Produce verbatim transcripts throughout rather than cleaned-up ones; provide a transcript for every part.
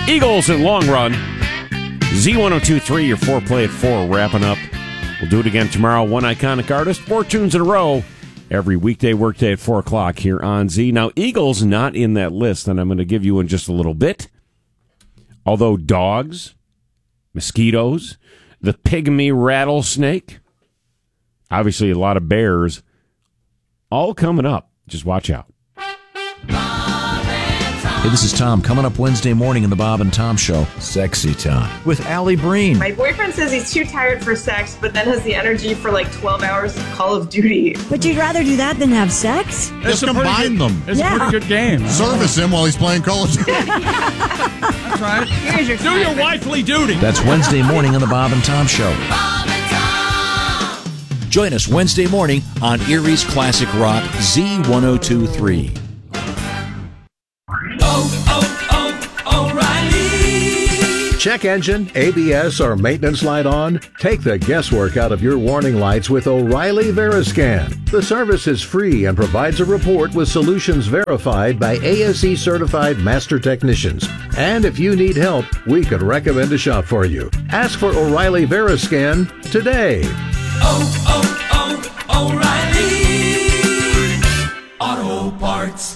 Eagles in long run. Z ten twenty-three, your foreplay at four, wrapping up. We'll do it again tomorrow. One iconic artist, four tunes in a row, every weekday workday at four o'clock here on Z. Now, Eagles not in that list, and I'm going to give you in just a little bit. Although dogs, mosquitoes, the pygmy rattlesnake, obviously a lot of bears, all coming up. Just watch out. Hey, this is Tom. Coming up Wednesday morning in the Bob and Tom Show. Sexy Time with Allie Breen. My boyfriend says he's too tired for sex, but then has the energy for like twelve hours of Call of Duty. But you'd rather do that than have sex? Just combine them. It's yeah. a pretty good game. Huh? Service him while he's playing Call of Duty. That's right. Here's your do your wifely duty. That's Wednesday morning on the Bob and Tom Show. Bob and Tom. Join us Wednesday morning on Erie's Classic Rock Z ten twenty-three. Oh, oh, oh, O'Reilly. Check engine, A B S, or maintenance light on? Take the guesswork out of your warning lights with O'Reilly Veriscan. The service is free and provides a report with solutions verified by A S E certified master technicians. And if you need help, we could recommend a shop for you. Ask for O'Reilly Veriscan today. Oh, oh, oh, O'Reilly Auto Parts.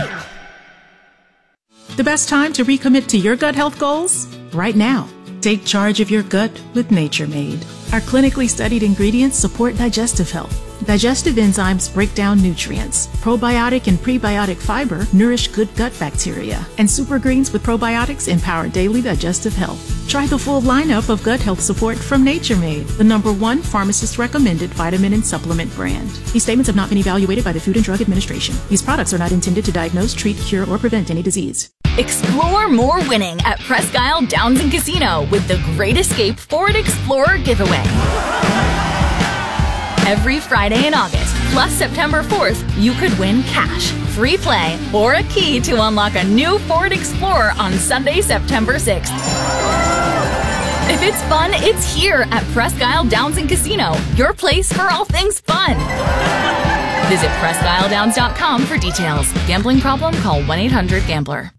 The best time to recommit to your gut health goals? Right now. Take charge of your gut with Nature Made. Our clinically studied ingredients support digestive health. Digestive enzymes break down nutrients. Probiotic and prebiotic fiber nourish good gut bacteria. And super greens with probiotics empower daily digestive health. Try the full lineup of gut health support from Nature Made, the number one pharmacist-recommended vitamin and supplement brand. These statements have not been evaluated by the Food and Drug Administration. These products are not intended to diagnose, treat, cure, or prevent any disease. Explore more winning at Presque Isle Downs and Casino with the Great Escape Ford Explorer giveaway. Every Friday in August, plus September fourth, you could win cash, free play, or a key to unlock a new Ford Explorer on Sunday, September sixth. If it's fun, it's here at Presque Isle Downs and Casino, your place for all things fun. Visit Presque Isle Downs dot com for details. Gambling problem? Call one eight hundred gambler.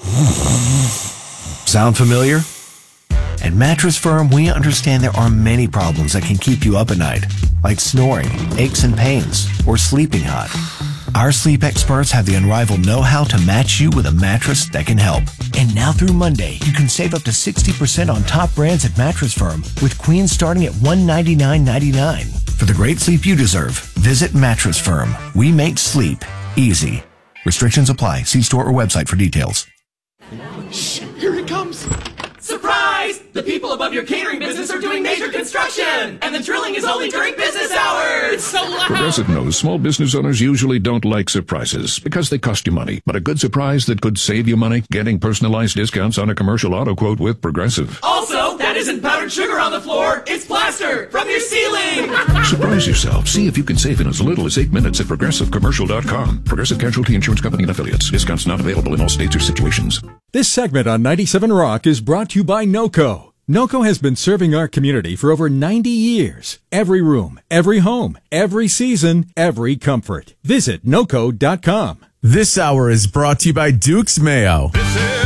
Sound familiar? At Mattress Firm, we understand there are many problems that can keep you up at night, like snoring, aches and pains, or sleeping hot. Our sleep experts have the unrivaled know-how to match you with a mattress that can help. And now through Monday, you can save up to sixty percent on top brands at Mattress Firm, with queens starting at one hundred ninety-nine ninety-nine. For the great sleep you deserve, visit Mattress Firm. We make sleep easy. Restrictions apply. See store or website for details. Shh, here it comes. Surprise! The people above your catering business are doing major construction, and the drilling is only during business hours. It's so loud. Progressive knows small business owners usually don't like surprises because they cost you money. But a good surprise that could save you money, getting personalized discounts on a commercial auto quote with Progressive. Also, that isn't powdered sugar on the floor. It's plaster from your ceiling. Surprise yourself. See if you can save in as little as eight minutes at progressive commercial dot com. Progressive Casualty Insurance Company and Affiliates. Discounts not available in all states or situations. This segment on ninety-seven Rock is brought to you by NOCO. NOCO has been serving our community for over ninety years. Every room, every home, every season, every comfort. Visit N O C O dot com. This hour is brought to you by Duke's Mayo. This is